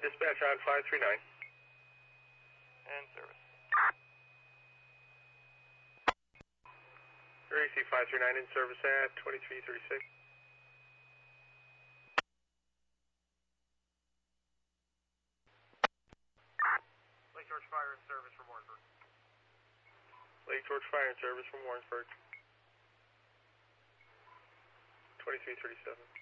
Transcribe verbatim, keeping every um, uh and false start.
Dispatch on five three nine. And service. A C five three nine in service at twenty-three thirty-six. Lake George Fire in service from Warrensburg. Lake George Fire in service from Warrensburg. twenty-three thirty-seven.